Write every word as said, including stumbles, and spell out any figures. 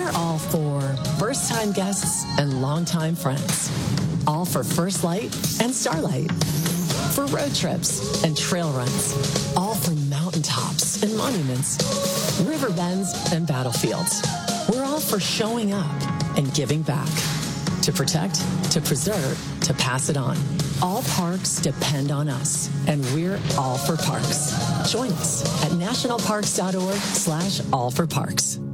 We're all for first-time guests and longtime friends. All for First Light and Starlight. For road trips and trail runs. All for mountaintops and monuments. River bends and battlefields. We're all for showing up and giving back. To protect, to preserve, to pass it on. All parks depend on us, and we're all for parks. Join us at nationalparks.org slash all for parks.